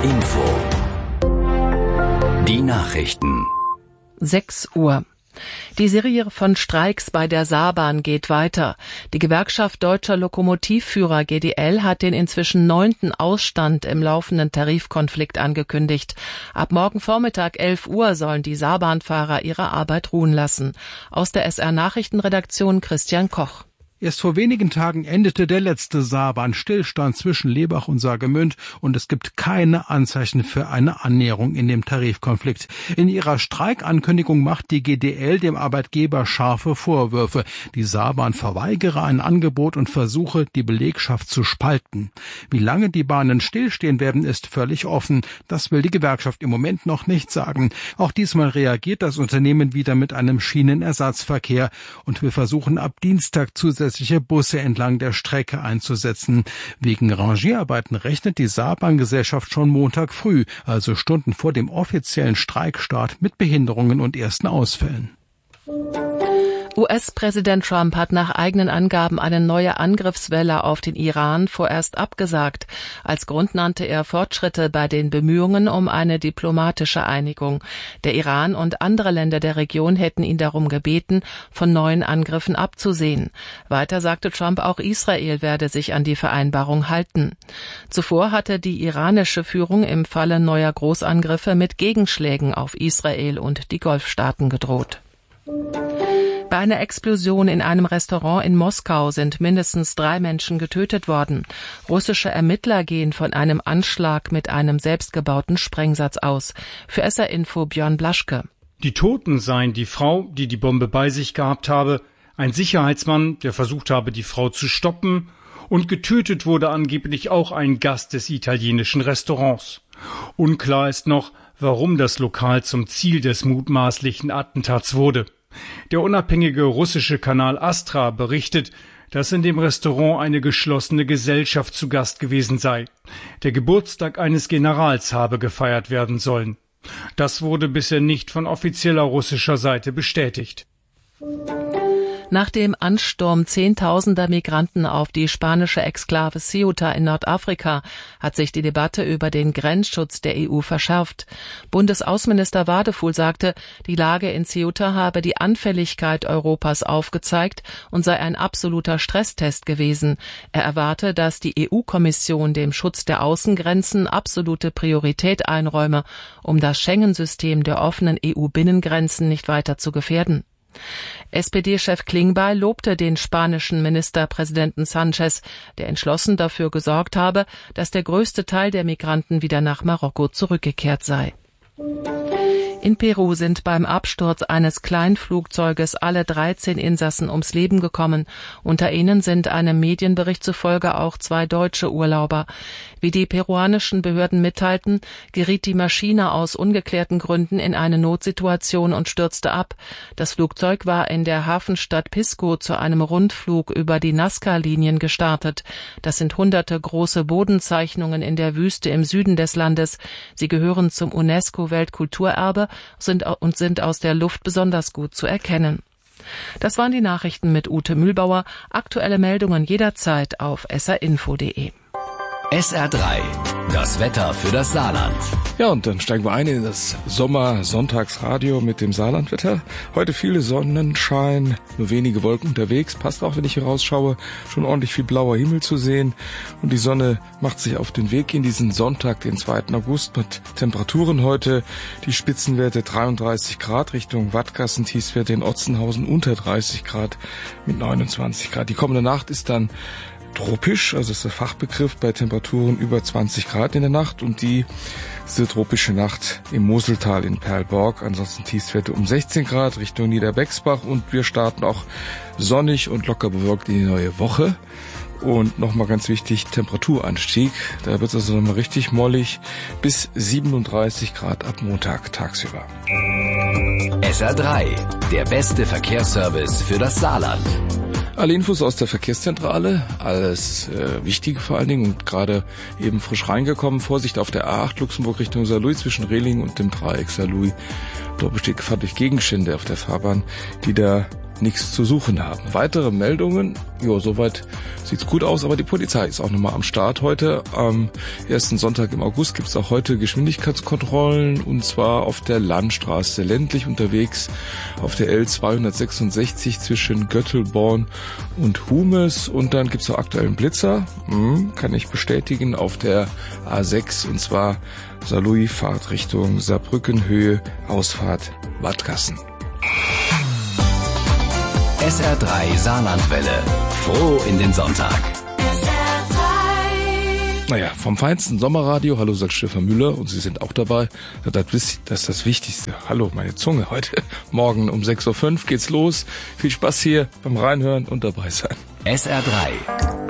Info. Die Nachrichten. 6 Uhr. Die Serie von Streiks bei der Saarbahn geht weiter. Die Gewerkschaft Deutscher Lokomotivführer GDL hat den inzwischen 9. Ausstand im laufenden Tarifkonflikt angekündigt. Ab morgen Vormittag 11 Uhr sollen die Saarbahnfahrer ihre Arbeit ruhen lassen. Aus der SR-Nachrichtenredaktion Christian Koch. Erst vor wenigen Tagen endete der letzte Saarbahn-Stillstand zwischen Lebach und Saargemünd und es gibt keine Anzeichen für eine Annäherung in dem Tarifkonflikt. In ihrer Streikankündigung macht die GDL dem Arbeitgeber scharfe Vorwürfe. Die Saarbahn verweigere ein Angebot und versuche, die Belegschaft zu spalten. Wie lange die Bahnen stillstehen werden, ist völlig offen. Das will die Gewerkschaft im Moment noch nicht sagen. Auch diesmal reagiert das Unternehmen wieder mit einem Schienenersatzverkehr und wir versuchen ab Dienstag zusätzliche Busse entlang der Strecke einzusetzen. Wegen Rangierarbeiten rechnet die Saarbahngesellschaft schon Montag früh, also Stunden vor dem offiziellen Streikstart, mit Behinderungen und ersten Ausfällen. US-Präsident Trump hat nach eigenen Angaben eine neue Angriffswelle auf den Iran vorerst abgesagt. Als Grund nannte er Fortschritte bei den Bemühungen um eine diplomatische Einigung. Der Iran und andere Länder der Region hätten ihn darum gebeten, von neuen Angriffen abzusehen. Weiter sagte Trump, auch Israel werde sich an die Vereinbarung halten. Zuvor hatte die iranische Führung im Falle neuer Großangriffe mit Gegenschlägen auf Israel und die Golfstaaten gedroht. Bei einer Explosion in einem Restaurant in Moskau sind mindestens 3 Menschen getötet worden. Russische Ermittler gehen von einem Anschlag mit einem selbstgebauten Sprengsatz aus. Für SR Info Björn Blaschke. Die Toten seien die Frau, die die Bombe bei sich gehabt habe, ein Sicherheitsmann, der versucht habe, die Frau zu stoppen, und getötet wurde angeblich auch ein Gast des italienischen Restaurants. Unklar ist noch, warum das Lokal zum Ziel des mutmaßlichen Attentats wurde. Der unabhängige russische Kanal Astra berichtet, dass in dem Restaurant eine geschlossene Gesellschaft zu Gast gewesen sei. Der Geburtstag eines Generals habe gefeiert werden sollen. Das wurde bisher nicht von offizieller russischer Seite bestätigt. Nach dem Ansturm Zehntausender Migranten auf die spanische Exklave Ceuta in Nordafrika hat sich die Debatte über den Grenzschutz der EU verschärft. Bundesaußenminister Wadefuhl sagte, die Lage in Ceuta habe die Anfälligkeit Europas aufgezeigt und sei ein absoluter Stresstest gewesen. Er erwarte, dass die EU-Kommission dem Schutz der Außengrenzen absolute Priorität einräume, um das Schengen-System der offenen EU-Binnengrenzen nicht weiter zu gefährden. SPD-Chef Klingbeil lobte den spanischen Ministerpräsidenten Sanchez, der entschlossen dafür gesorgt habe, dass der größte Teil der Migranten wieder nach Marokko zurückgekehrt sei. In Peru sind beim Absturz eines Kleinflugzeuges alle 13 Insassen ums Leben gekommen. Unter ihnen sind einem Medienbericht zufolge auch 2 deutsche Urlauber. Wie die peruanischen Behörden mitteilten, geriet die Maschine aus ungeklärten Gründen in eine Notsituation und stürzte ab. Das Flugzeug war in der Hafenstadt Pisco zu einem Rundflug über die Nazca-Linien gestartet. Das sind hunderte große Bodenzeichnungen in der Wüste im Süden des Landes. Sie gehören zum UNESCO-Weltkulturerbe sind aus der Luft besonders gut zu erkennen. Das waren die Nachrichten mit Ute Mühlbauer. Aktuelle Meldungen jederzeit auf srinfo.de. SR3, das Wetter für das Saarland. Ja, und dann steigen wir ein in das Sommer-Sonntagsradio mit dem Saarlandwetter. Heute viel Sonnenschein, nur wenige Wolken unterwegs. Passt auch, wenn ich hier rausschaue, schon ordentlich viel blauer Himmel zu sehen. Und die Sonne macht sich auf den Weg in diesen Sonntag, den 2. August, mit Temperaturen heute. Die Spitzenwerte 33 Grad Richtung Wattgassen, Tiefstwerte in Otzenhausen unter 30 Grad mit 29 Grad. Die kommende Nacht ist dann tropisch, also ist der Fachbegriff, bei Temperaturen über 20 Grad in der Nacht, und diese tropische Nacht im Moseltal in Perlborg, ansonsten Tiefstwerte um 16 Grad Richtung Niederbexbach, und wir starten auch sonnig und locker bewölkt in die neue Woche. Und nochmal ganz wichtig, Temperaturanstieg, da wird es also nochmal richtig mollig, bis 37 Grad ab Montag tagsüber. SR3, der beste Verkehrsservice für das Saarland. Alle Infos aus der Verkehrszentrale, alles Wichtige vor allen Dingen, und gerade eben frisch reingekommen. Vorsicht auf der A8 Luxemburg Richtung Saarlouis zwischen Rehling und dem Dreieck Saarlouis. Dort besteht Gefahr durch Gegenstände auf der Fahrbahn, die da nichts zu suchen haben. Weitere Meldungen, soweit sieht's gut aus, aber die Polizei ist auch nochmal am Start heute. Am ersten Sonntag im August gibt's auch heute Geschwindigkeitskontrollen, und zwar auf der Landstraße, ländlich unterwegs auf der L266 zwischen Göttelborn und Humes, und dann gibt's auch aktuell einen Blitzer, kann ich bestätigen, auf der A6, und zwar Saarlouis, Fahrtrichtung Saarbrücken, Höhe, Ausfahrt Wadgassen. SR3 Saarlandwelle. Froh in den Sonntag. Naja, vom feinsten Sommerradio. Hallo, sagt Stefan Müller, und Sie sind auch dabei. Das ist das Wichtigste. Hallo, meine Zunge. Heute Morgen um 6.05 Uhr geht's los. Viel Spaß hier beim Reinhören und dabei sein. SR3